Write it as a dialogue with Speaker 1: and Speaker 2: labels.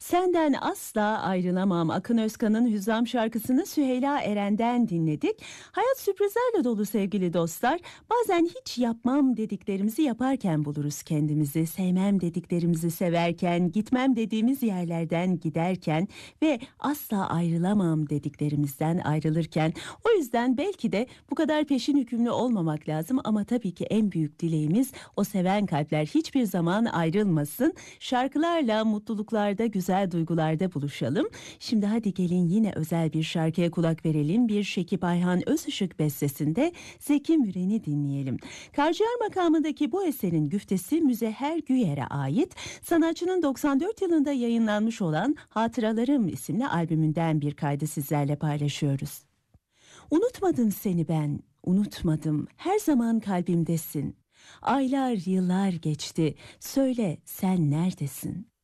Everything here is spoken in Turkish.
Speaker 1: Senden asla ayrılamam. Akın Özkan'ın Hüzzam şarkısını Süheyla Eren'den dinledik. Hayat sürprizlerle dolu sevgili dostlar. Bazen hiç yapmam dediklerimizi yaparken buluruz kendimizi. Sevmem dediklerimizi severken, gitmem dediğimiz yerlerden giderken ve asla ayrılamam dediklerimizden ayrılırken. O yüzden belki de bu kadar peşin hükümlü olmamak lazım ama tabii ki en büyük dileğimiz o seven kalpler hiçbir zaman ayrılmasın. Şarkılarla, mutluluklarda, güzel duygularda buluşalım. Şimdi hadi gelin yine özel bir şarkıya kulak verelim. Bir Şekip Ayhan Özışık bestesinde Zeki Müren'i dinleyelim. Karciğer makamındaki bu eserin güftesi Müzehher Güyer'e ait. Sanatçının 94 yılında yayınlanmış olan Hatıralarım isimli albümünden bir kaydı sizlerle paylaşıyoruz. Unutmadım seni ben, unutmadım. Her zaman kalbimdesin. Aylar, yıllar geçti. Söyle sen neredesin?